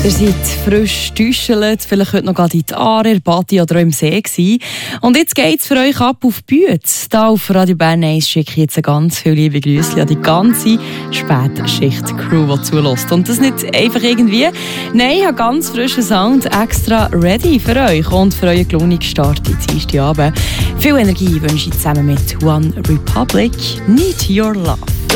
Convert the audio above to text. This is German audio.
Ihr seid frisch getäuschelt, vielleicht heute noch gerade in die Aare, Badi oder auch im See gewesen. Und jetzt geht es für euch ab auf Büetz. Hier auf Radio Bern 1 schicke ich jetzt ganz viele liebe Grüße an die ganze Spätschicht-Crew, die zulässt. Und das nicht einfach irgendwie. Nein, ich habe ganz frischen Sound extra ready für euch und für euren gelungenen Start in den ersten Abend. Viel Energie wünsche ich zusammen mit One Republic. Need Your Love.